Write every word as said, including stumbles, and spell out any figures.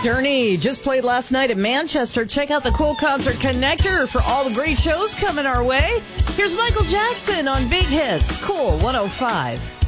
Journey just played last night at Manchester. Check out the Cool Concert Connector for all the great shows coming our way. Here's Michael Jackson on Big Hits, Cool one oh five.